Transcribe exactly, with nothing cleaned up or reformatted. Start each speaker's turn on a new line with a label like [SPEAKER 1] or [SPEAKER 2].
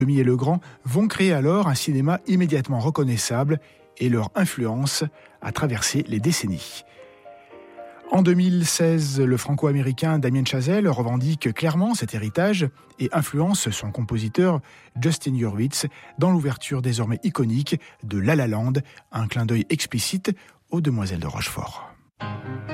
[SPEAKER 1] Demy et Legrand vont créer alors un cinéma immédiatement reconnaissable et leur influence a traversé les décennies. En deux mille seize, le franco-américain Damien Chazelle revendique clairement cet héritage et influence son compositeur Justin Hurwitz dans l'ouverture désormais iconique de La La Land, un clin d'œil explicite aux Demoiselles de Rochefort.